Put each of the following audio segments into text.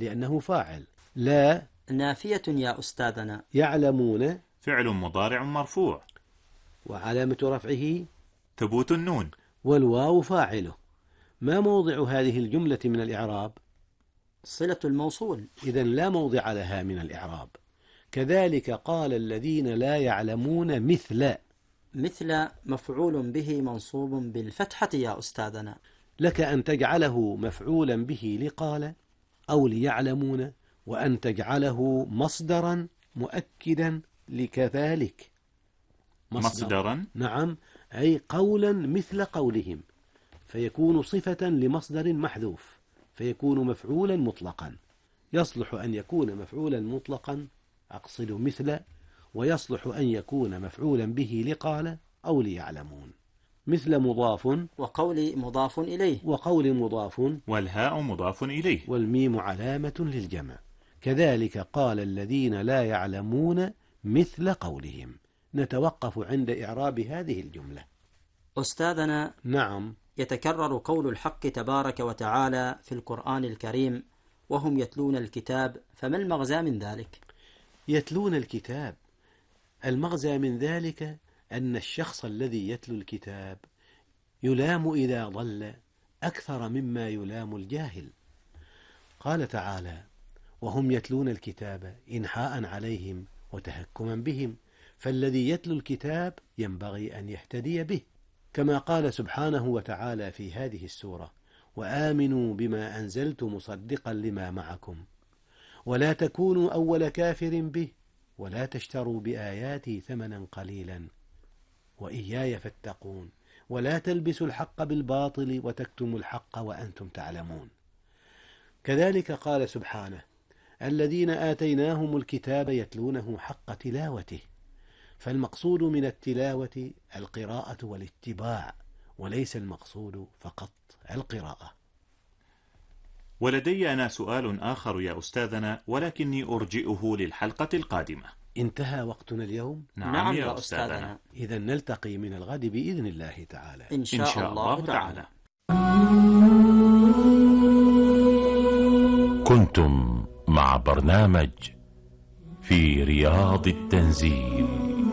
لأنه فاعل. لا نافية يا أستاذنا. يعلمون فعل مضارع مرفوع، وعلامة رفعه ثبوت النون، والواو فاعله. ما موضع هذه الجملة من الإعراب؟ صلة الموصول، إذن لا موضع لها من الإعراب. كذلك قال الذين لا يعلمون مثل مفعول به منصوب بالفتحة يا أستاذنا. لك أن تجعله مفعولا به لقال أو ليعلمون، وأن تجعله مصدرا مؤكدا لكذلك. مصدرا؟ نعم، أي قولا مثل قولهم، فيكون صفة لمصدر محذوف، فيكون مفعولا مطلقا. يصلح أن يكون مفعولا مطلقا، أقصد مثل، ويصلح أن يكون مفعولا به لقال أو ليعلمون، مثل مضاف وقول مضاف إليه، وقول مضاف، والهاء مضاف إليه، والميم علامة للجمع. كذلك قال الذين لا يعلمون مثل قولهم. نتوقف عند إعراب هذه الجملة. أستاذنا، نعم. يتكرر قول الحق تبارك وتعالى في القرآن الكريم وهم يتلون الكتاب، فما المغزى من ذلك؟ يتلون الكتاب، المغزى من ذلك أن الشخص الذي يتلو الكتاب يلام إذا ضل أكثر مما يلام الجاهل. قال تعالى: وهم يتلون الكتاب إنحاء عليهم وتهكما بهم، فالذي يتلو الكتاب ينبغي أن يهتدي به، كما قال سبحانه وتعالى في هذه السورة: وآمنوا بما أنزلت مصدقا لما معكم ولا تكونوا أول كافر به ولا تشتروا بآياتي ثمنا قليلا وإياي فاتقون ولا تلبسوا الحق بالباطل وتكتموا الحق وأنتم تعلمون. كذلك قال سبحانه: الذين آتيناهم الكتاب يتلونه حق تلاوته، فالمقصود من التلاوة القراءة والاتباع، وليس المقصود فقط القراءة. ولدي أنا سؤال آخر يا أستاذنا، ولكني أرجئه للحلقة القادمة. انتهى وقتنا اليوم؟ نعم يا أستاذنا. إذن نلتقي من الغد بإذن الله تعالى. إن شاء الله تعالى. كنتم مع برنامج في رياض التنزيل،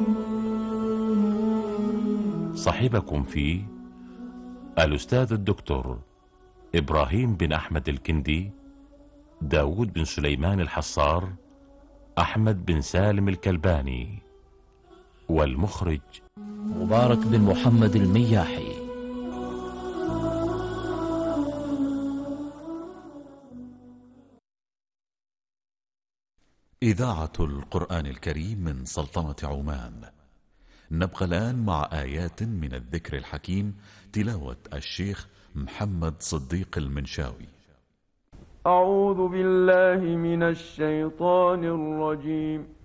صاحبكم فيه الأستاذ الدكتور إبراهيم بن أحمد الكندي، داود بن سليمان الحصار، أحمد بن سالم الكلباني، والمخرج مبارك بن محمد المياحي. إذاعة القرآن الكريم من سلطنة عمان. نبقى الآن مع آيات من الذكر الحكيم، تلاوة الشيخ محمد صديق المنشاوي. أعوذ بالله من الشيطان الرجيم.